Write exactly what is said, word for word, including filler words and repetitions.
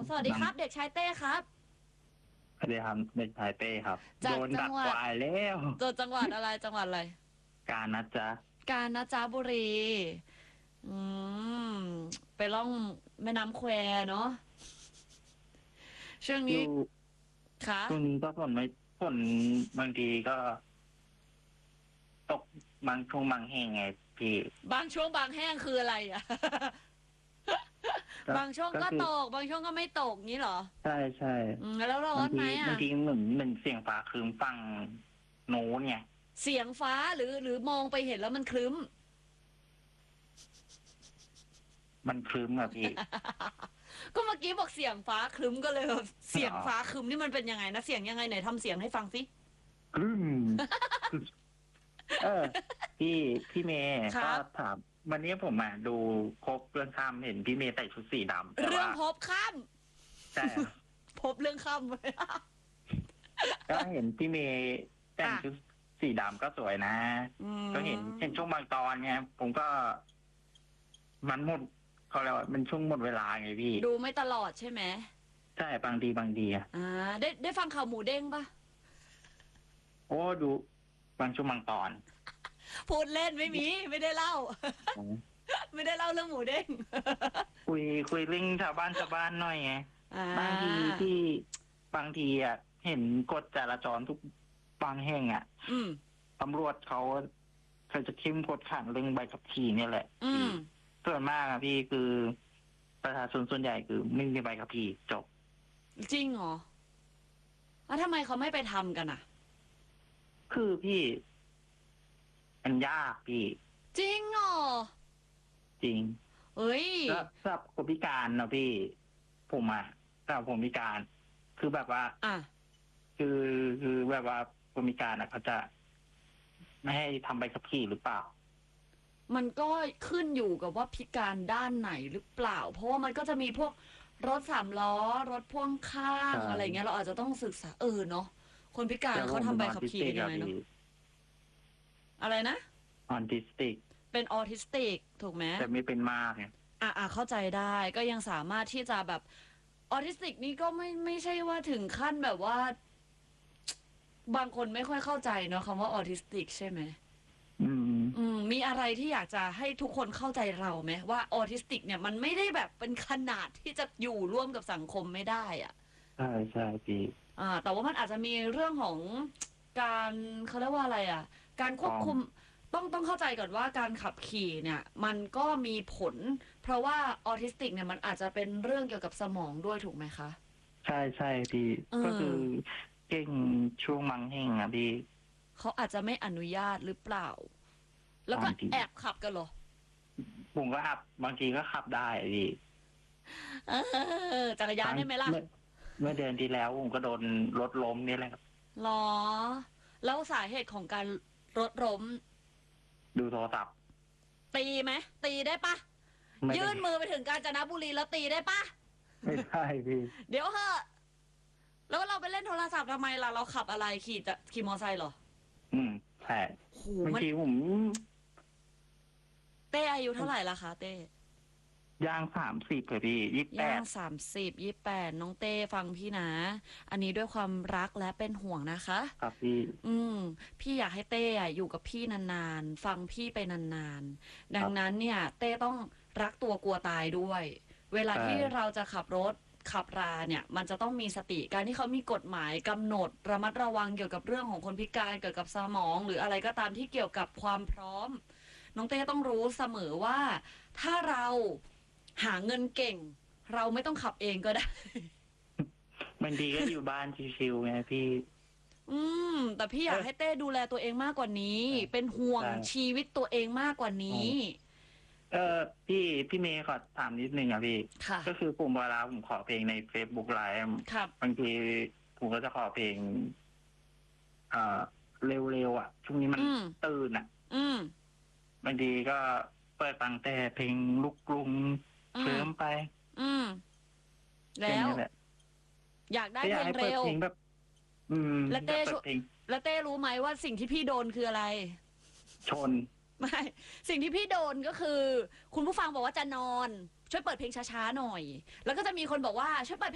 สวัสดีครับเด็กชายเต้ครับสวัสดีครับเด็กชายเต้ครับจากโดนดักจังหวัดควายแล้วตัวจังหวัดอะไรจังหวัดอะไรการนะจ๊ะกาญจนบุรีอืมไปล่องแม่น้ำแควเนาะช่วงนี้อยู่ค่ะช่วงนี้ก็ฝนไม่ฝนบางทีก็ตกบางช่วงบางแห่งไงพี่บางช่วงบางแห้งคืออะไรอ่ะก็บางช่วงก็ตกบางช่วงก็ไม่ตกงี้เหรอใช่ใช่อืมแล้วร้อบางนไหมทีอ่ะบางทีเหมือนเหมือนเสียงฟ้าครึ้มฟังโน้นไงเสียงฟ้าหรือหรือมองไปเห็นแล้วมันครึ้มมันครึ้มอะพี่ก็เมื่อกี้บอกเสียงฟ้าครึ้มก็เลยแบบเสียงฟ้าครึ้มนี่มันเป็นยังไงนะเสียงยังไงไหนทำเสียงให้ฟังสิครึ้มเออพี่พี่เมย์ครัก็บถามวันนี้ผมอ่ะดูครบเรื่องข้ามเห็นพี่เมย์ใส่ชุดสีดำแต่เรื่องว่าพบค่ใช่ำพบเรื่องค่ำก็เห็นพี่เมย์แต่งชุดสีดำก็สวยนะอืมก็เห็นเห็นช่วงบางตอนไงผมก็ มันหมดเขาเรียกว่ามันช่วงหมดเวลาไงพี่ดูไม่ตลอดใช่ไหมใช่บางทีบางทีอะอ่าได้ได้ฟังข่าวหมูเด้งปะโอ้ดูบางช่วงบางตอนพูดเล่นไม่มีไม่ได้เล่า ไม่ได้เล่าเรื่องหมูเด้งคุยคุยเรื่องชาวบ้านชาวบ้านหน่อยไงอ่าบางทีที่บางทีอะเห็นกฎจราจรทุกบางแห่งอะอืมตำรวจเขาเขาจะเข้มกวดขันเรื่องใบขับขี่เนี่ยแหละอืมส่วนมากอะพี่คือประชาชนส่วนใหญ่คือไม่มีใบขับขี่จบจริงเหรอแล้วทำไมเขาไม่ไปทำกันอ่ะคือพี่มันยากพี่จริงเหรอจริงเอ้ยแล้วสำหรับคนพิการนะพี่ ผมอะสำหรับผมพิการ คือแบบว่าอ่ะคือคือแบบว่าคนพิการอะเขาจะ ไม่ให้ทำใบขับขี่หรือเปล่ามันก็ขึ้นอยู่กับว่าพิการด้านไหนหรือเปล่า เพราะว่ามันก็จะมีพวกรถสามล้อ รถพ่วงข้างใช่อะไรเงี้ยเราอาจจะต้องศึกษาเออเนาะคนพิการเขาทำใบขับขี่กันยังไงเนาะอะไรนะออนติสติกเป็นออทิสติกถูกไหมแต่ไม่เป็นมากไงอ่ะอ่ะเข้าใจได้ก็ยังสามารถที่จะแบบออทิสติกนี่ก็ไม่ไม่ใช่ว่าถึงขั้นแบบว่า บางคนไม่ค่อยเข้าใจเนาะคำว่าออทิสติกใช่ไหมอืมอืมมีอะไรที่อยากจะให้ทุกคนเข้าใจเราไหมว่าออทิสติกเนี่ยมันไม่ได้แบบเป็นขนาดที่จะอยู่ร่วมกับสังคมไม่ได้อ่ะใช่ใช่พี่อ่า แต่ว่ามันอาจจะมีเรื่องของการเขาเรียกว่าอะไรอ่ะ การควบคุมต้องต้องเข้าใจก่อนว่าการขับขี่เนี่ย มันก็มีผล เพราะว่าออทิสติกเนี่ยมันอาจจะเป็นเรื่องเกี่ยวกับสมองด้วยถูกไหมคะใช่ใช่พี่เออก็คือเก่งช่วงมังแห่งอะพี่เขาอาจจะไม่อนุญาตหรือเปล่า แล้วก็บางทีแอบขับกันเหรอผมก็ขับบางทีก็ขับได้พี่เออจักรยานได้ไหมล่ะเอเมื่อเดือนที่แล้วผมก็โดนรถล้มนี่แหละครับหรอ แล้วสาเหตุของการรถล้มดูโทรศัพท์ตีไหมตีได้ปะไม่ได้ยื่นมือไปถึงกาญจนบุรีแล้วตีได้ปะไม่ได้พี่เดี๋ยวเหอะแล้วเราไปเล่นโทรศัพท์ทำไมล่ะเราขับอะไรขี่จะขี่มอเตอร์ไซค์เหรออืมใช่โหบางมันทีผมเต้อายุเท่าไหร่ละคะเต้ย่างสามสิบเลยพี่ยี่สิบแปย่าดงสามสิบยี่แปดน้องเต้ฟังพี่นะ อันนี้ด้วยความรักและเป็นห่วงนะคะครับพี่อืม พี่อยากให้เต้อะอยู่กับพี่นานๆ ฟังพี่ไปนานๆ ดังนั้นเนี่ย เต้ต้องรักตัวกลัวตายด้วย เวลาที่เราจะขับรถขับราเนี่ย มันจะต้องมีสติการที่เขามีกฎหมายกำหนดระมัดระวังเกี่ยวกับเรื่องของคนพิการเกี่ยวกับสมอง หรืออะไรก็ตามที่เกี่ยวกับความพร้อม น้องเต้ต้องรู้เสมอว่า ถ้าเราหาเงินเก่ง เราไม่ต้องขับเองก็ได้บางทีก็อยู่บ้านชิวๆไงพี่อืม แต่พี่อยากเออให้เต้ดูแลตัวเองมากกว่านี้ใช่เป็นห่วงใช่ชีวิตตัวเองมากกว่านี้เออพี่พี่เมย์ขอถามนิดนึงอ่ะพี่ค่ะก็คือผมเวลาผมขอเพลงใน Facebook ไลฟ์ครับบางทีผมก็จะขอเพลงเอ่อเร็วๆอ่ะ ช่วงนี้มันอืมตื่นอ่ะอืมบางทีก็เปิดฟังแต่เพลงลูกกรุงอืมเคลิ้มไปอืมแค่แล้วนี้แหละอยากได้ก็อเพยากลงให้เปิดเร็วเพลงแบบ อืมแล้วเต้อยากเปิช่วดเพลงแล้วเต้รู้ไหมว่าสิ่งที่พี่โดนคืออะไรชนไม่ สิ่งที่พี่โดนก็คือ คุณผู้ฟังบอกว่าจะนอน ช่วยเปิดเพลงช้าๆหน่อย แล้วก็จะมีคนบอกว่าช่วยเปิด